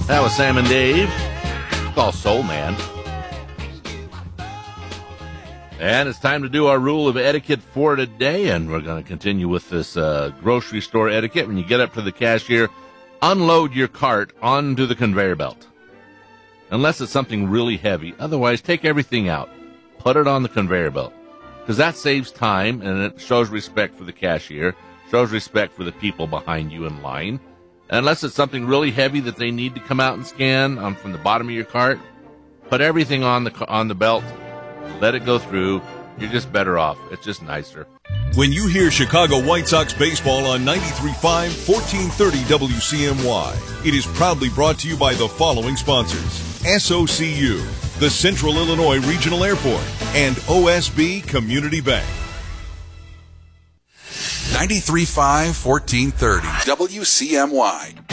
That was Sam and Dave. It's called Soul Man. And it's time to do our rule of etiquette for today, and we're going to continue with this grocery store etiquette. When you get up to the cashier, unload your cart onto the conveyor belt. Unless it's something really heavy. Otherwise, take everything out. Put it on the conveyor belt. Because that saves time, and it shows respect for the cashier, shows respect for the people behind you in line. Unless it's something really heavy that they need to come out and scan from the bottom of your cart, put everything on the belt. Let it go through. You're just better off. It's just nicer. When you hear Chicago White Sox baseball on 93.5, 1430 WCMY, it is proudly brought to you by the following sponsors. SOCU, the Central Illinois Regional Airport, and OSB Community Bank. 93.5, 1430 WCMY.